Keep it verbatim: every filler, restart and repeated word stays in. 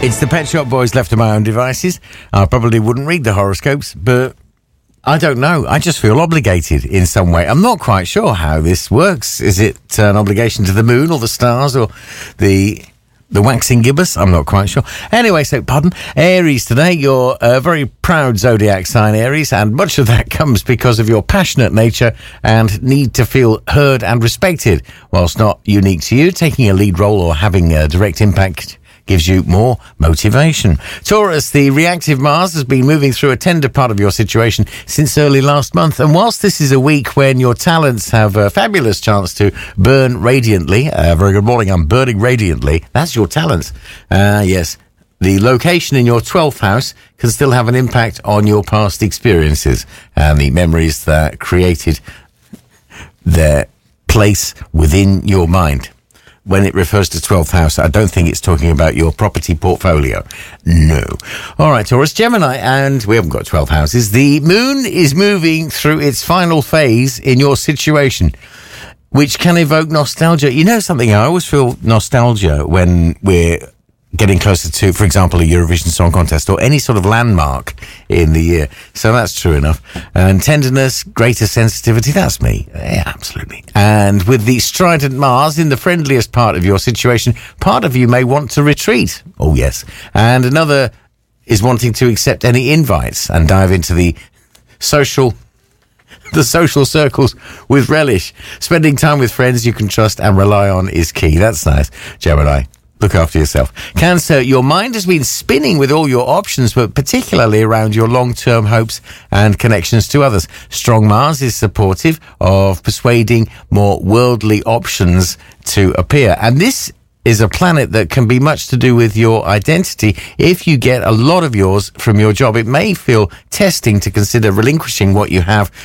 It's the Pet Shop Boys left to my own devices. I probably wouldn't read the horoscopes, but I don't know. I just feel obligated in some way. I'm not quite sure how this works. Is it an obligation to the moon or the stars or the the waxing gibbous? I'm not quite sure. Anyway, so pardon. Aries today, you're a very proud zodiac sign, Aries, and much of that comes because of your passionate nature and need to feel heard and respected. Whilst not unique to you, taking a lead role or having a direct impact gives you more motivation. Taurus, the reactive Mars has been moving through a tender part of your situation since early last month. And whilst this is a week when your talents have a fabulous chance to burn radiantly, uh, very good morning, I'm burning radiantly. That's your talent. Uh, yes. The location in your twelfth house can still have an impact on your past experiences and the memories that created their place within your mind. When it refers to twelfth house, I don't think it's talking about your property portfolio. No. All right, Taurus, Gemini, and we haven't got twelve houses. The moon is moving through its final phase in your situation, which can evoke nostalgia. You know something? I always feel nostalgia when we're getting closer to, for example, a Eurovision Song Contest or any sort of landmark in the year. So that's true enough. And tenderness, greater sensitivity, that's me. Yeah, absolutely. And with the strident Mars in the friendliest part of your situation, part of you may want to retreat. Oh, yes. And another is wanting to accept any invites and dive into the social... the social circles with relish. Spending time with friends you can trust and rely on is key. That's nice, Gemini. Look after yourself. Cancer, your mind has been spinning with all your options, but particularly around your long-term hopes and connections to others. Strong Mars is supportive of persuading more worldly options to appear. And this is a planet that can be much to do with your identity. If you get a lot of yours from your job, it may feel testing to consider relinquishing what you have